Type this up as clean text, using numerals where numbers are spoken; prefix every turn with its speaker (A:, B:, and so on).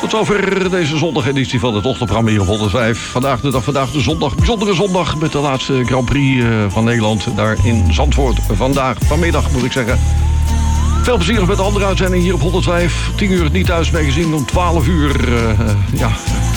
A: Tot zover deze zondageditie van het ochtendprogramma hier op 105. Vandaag de zondag, bijzondere zondag met de laatste Grand Prix van Nederland. Daar in Zandvoort vanmiddag moet ik zeggen. Veel plezier met de andere uitzending hier op 105. 10 uur het Niet Thuis magazine, om 12 uur